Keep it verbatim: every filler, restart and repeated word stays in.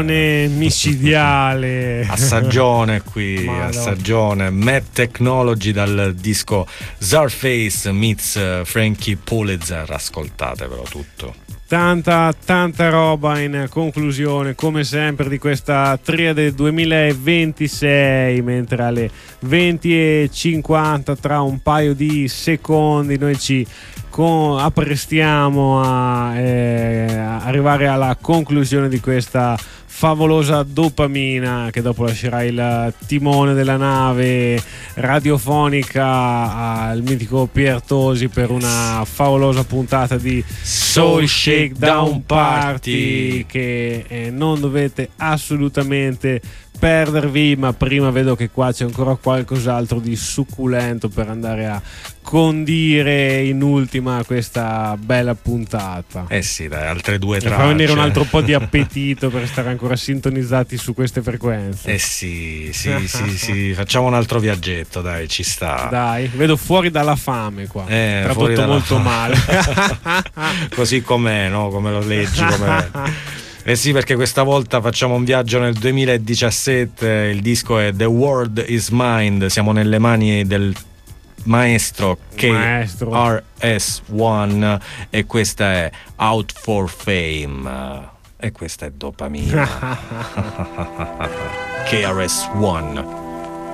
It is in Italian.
micidiale. Assaggione qui, Madonna. assaggione. Mad Technology dal disco Surface meets Frankie Pulitzer. Ascoltatevelo tutto. Tanta, tanta roba in conclusione, come sempre, di questa triade duemilaventisei, mentre alle venti e cinquanta, tra un paio di secondi, noi ci con, apprestiamo a eh, arrivare alla conclusione di questa favolosa dopamina, che dopo lascerà il timone della nave radiofonica al mitico Pier Tosi per una favolosa puntata di Soul Shakedown Party che eh, non dovete assolutamente perdervi. Ma prima vedo che qua c'è ancora qualcos'altro di succulento per andare a condire in ultima questa bella puntata. Eh sì, dai, altre due E tracce. fa venire un altro po' di appetito per stare ancora sintonizzati su queste frequenze. Eh sì, sì, sì, sì, facciamo un altro viaggetto, dai, ci sta. Dai, vedo fuori dalla fame qua. Eh, Tradotto fuori dalla molto fame. male. Così com'è, no? Come lo leggi, com'è. Eh sì, perché questa volta facciamo un viaggio nel duemiladiciassette, il disco è The World Is Mind, siamo nelle mani del maestro K R S One e questa è Out for Fame e questa è dopamina. K R S One.